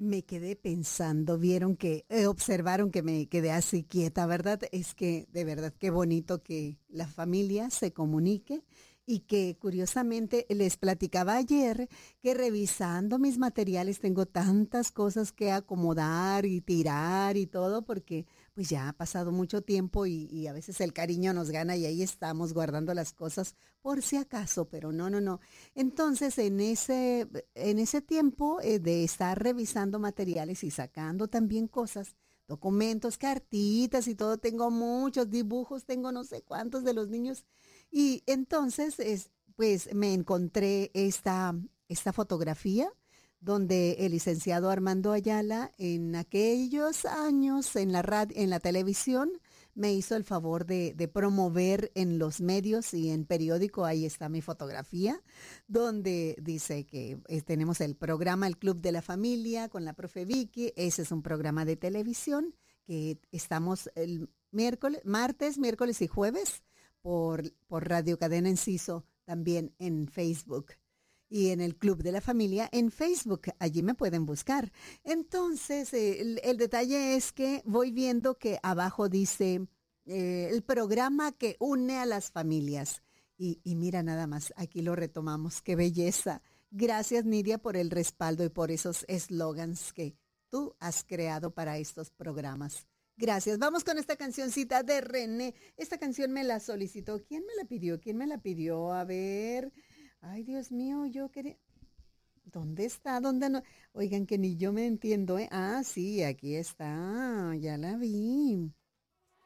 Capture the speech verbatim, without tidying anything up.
Me quedé pensando, vieron que, eh, observaron que me quedé así quieta, ¿verdad? Es que de verdad qué bonito que la familia se comunique y que curiosamente les platicaba ayer que revisando mis materiales tengo tantas cosas que acomodar y tirar y todo porque pues ya ha pasado mucho tiempo y, y a veces el cariño nos gana y ahí estamos guardando las cosas por si acaso, pero no, no, no. Entonces, en ese, en ese tiempo eh, de estar revisando materiales y sacando también cosas, documentos, cartitas y todo, tengo muchos dibujos, tengo no sé cuántos de los niños. Y entonces, es, pues me encontré esta, esta fotografía donde el licenciado Armando Ayala en aquellos años en la rad, en la televisión me hizo el favor de, de promover en los medios y en periódico, ahí está mi fotografía, donde dice que eh, tenemos el programa El Club de la Familia con la profe Vicky, ese es un programa de televisión que estamos el miércoles, martes, miércoles y jueves por, por Radio Cadena Enciso, también en Facebook y en el Club de la Familia en Facebook. Allí me pueden buscar. Entonces, eh, el, el detalle es que voy viendo que abajo dice eh, el programa que une a las familias. Y, y mira nada más, aquí lo retomamos. ¡Qué belleza! Gracias, Nidia, por el respaldo y por esos eslogans que tú has creado para estos programas. Gracias. Vamos con esta cancioncita de René. Esta canción me la solicitó. ¿Quién me la pidió? ¿Quién me la pidió? A ver. Ay, Dios mío, yo quería... ¿Dónde está? ¿Dónde no? Oigan, que ni yo me entiendo, ¿eh? Ah, sí, aquí está. Ya la vi.